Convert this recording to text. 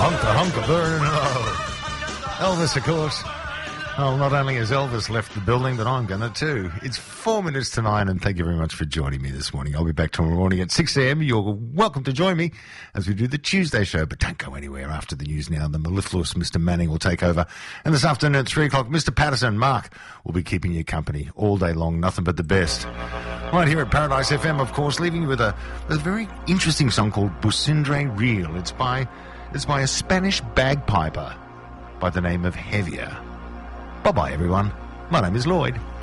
Hunka burn. Elvis, of course. Well, not only has Elvis left the building, but I'm going to too. It's 4 minutes to 9, and thank you very much for joining me this morning. I'll be back tomorrow morning at 6 a.m. You're welcome to join me as we do the Tuesday show, but don't go anywhere after the news now. The mellifluous Mr. Manning will take over. And this afternoon at 3 o'clock, Mr. Patterson, Mark, will be keeping you company all day long, nothing but the best. Right here at Paradise FM, of course, leaving you with a very interesting song called Busindre Reel. It's by a Spanish bagpiper by the name of Heavier. Bye-bye, everyone. My name is Lloyd.